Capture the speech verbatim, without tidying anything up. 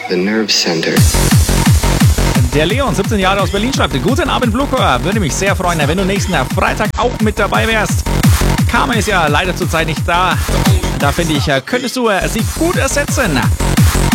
the nerve center. Der Leon, siebzehn Jahre aus Berlin, schreibt: Guten Abend, Bluechor. Würde mich sehr freuen, wenn du nächsten Freitag auch mit dabei wärst. Carmen ist ja leider zurzeit nicht da. Da finde ich, könntest du sie gut ersetzen.